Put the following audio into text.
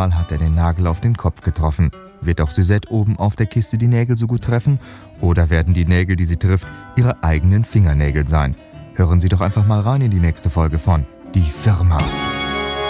Mal hat er den Nagel auf den Kopf getroffen. Wird auch Suzette oben auf der Kiste die Nägel so gut treffen? Oder werden die Nägel, die sie trifft, ihre eigenen Fingernägel sein? Hören Sie doch einfach mal rein in die nächste Folge von Die Firma.